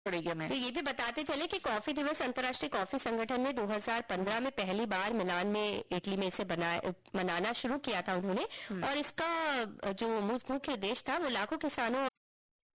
पड़ेगी हमें। तो ये भी बताते चले कि कॉफी दिवस अंतर्राष्ट्रीय कॉफी संगठन ने 2015 में पहली बार मिलान में इटली में इसे मनाना शुरू किया था उन्होंने। और इसका जो मुख्य उद्देश्य था वो लाखों किसानों